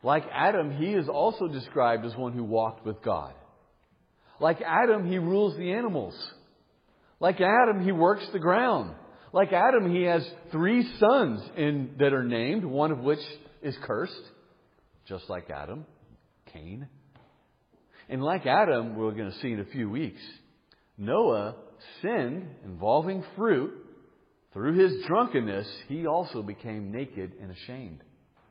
Like Adam, he is also described as one who walked with God. Like Adam, he rules the animals. Like Adam, he works the ground. Like Adam, he has 3 sons that are named, one of which is cursed, just like Adam, Cain. And like Adam, we're going to see in a few weeks, Noah sinned involving fruit. Through his drunkenness, he also became naked and ashamed.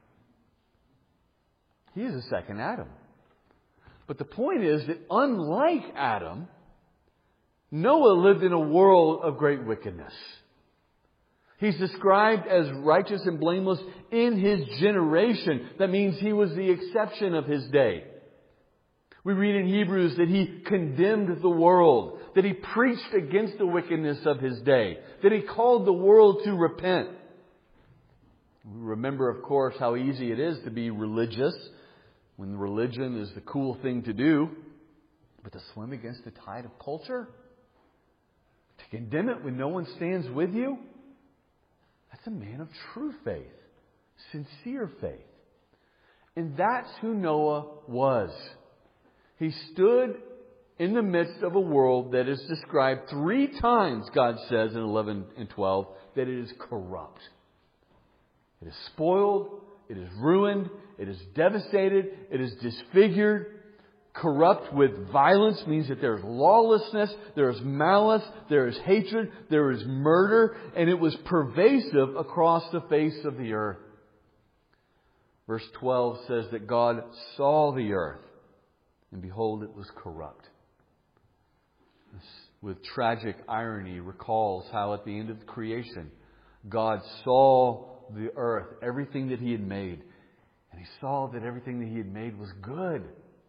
He is a second Adam. But the point is that unlike Adam, Noah lived in a world of great wickedness. He's described as righteous and blameless in his generation. That means he was the exception of his day. We read in Hebrews that he condemned the world, that he preached against the wickedness of his day, that he called the world to repent. We remember, of course, how easy it is to be religious when religion is the cool thing to do. But to swim against the tide of culture? To condemn it when no one stands with you? That's a man of true faith, sincere faith. And that's who Noah was. He stood in the midst of a world that is described 3 times, God says in 11 and 12, that it is corrupt. It is spoiled, it is ruined, it is devastated, it is disfigured. Corrupt with violence means that there is lawlessness, there is malice, there is hatred, there is murder, and it was pervasive across the face of the earth. Verse 12 says that God saw the earth, and behold, it was corrupt. This, with tragic irony, recalls how at the end of the creation, God saw the earth, everything that He had made, and He saw that everything that He had made was good.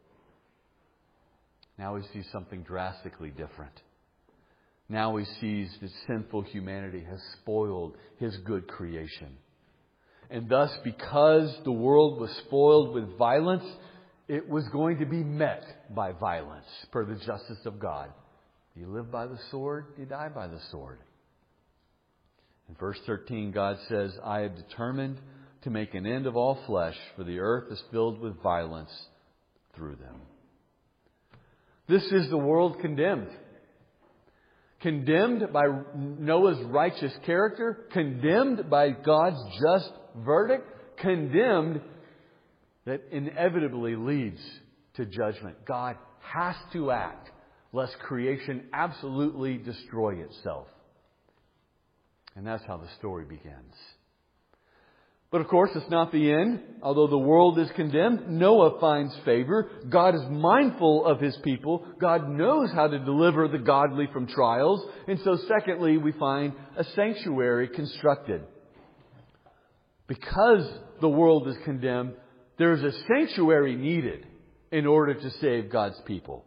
Now He sees something drastically different. Now He sees that sinful humanity has spoiled His good creation. And thus, because the world was spoiled with violence, it was going to be met by violence, per the justice of God. You live by the sword, you die by the sword. In verse 13, God says, I have determined to make an end of all flesh, for the earth is filled with violence through them. This is the world condemned. Condemned by Noah's righteous character. Condemned by God's just verdict. Condemned that inevitably leads to judgment. God has to act lest creation absolutely destroy itself. And that's how the story begins. But of course, it's not the end. Although the world is condemned, Noah finds favor. God is mindful of His people. God knows how to deliver the godly from trials. And so secondly, we find a sanctuary constructed. Because the world is condemned, there's a sanctuary needed in order to save God's people.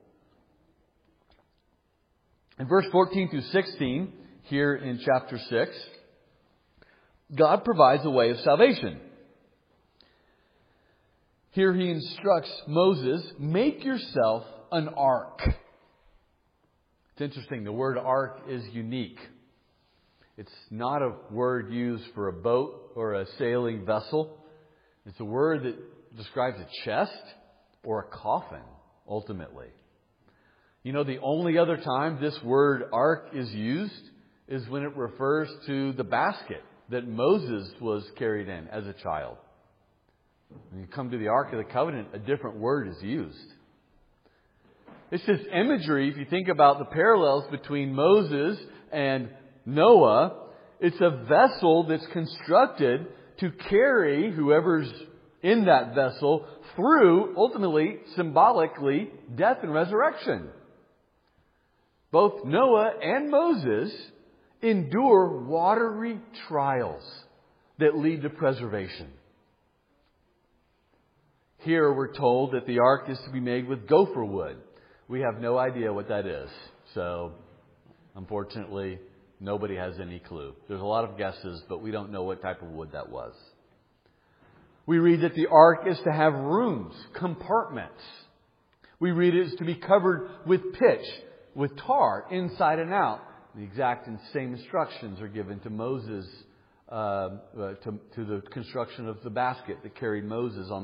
In verse 14 through 16, here in chapter 6, God provides a way of salvation. Here He instructs Moses, make yourself an ark. It's interesting, the word ark is unique. It's not a word used for a boat or a sailing vessel. It's a word that describes a chest or a coffin, ultimately. You know, the only other time this word ark is used is when it refers to the basket that Moses was carried in as a child. When you come to the Ark of the Covenant, a different word is used. It's this imagery, if you think about the parallels between Moses and Noah, it's a vessel that's constructed to carry whoever's in that vessel through, ultimately, symbolically, death and resurrection. Both Noah and Moses endure watery trials that lead to preservation. Here we're told that the ark is to be made with gopher wood. We have no idea what that is. So, unfortunately, nobody has any clue. There's a lot of guesses, but we don't know what type of wood that was. We read that the ark is to have rooms, compartments. We read it is to be covered with pitch, with tar, inside and out. The exact and same instructions are given to Moses, to the construction of the basket that carried Moses on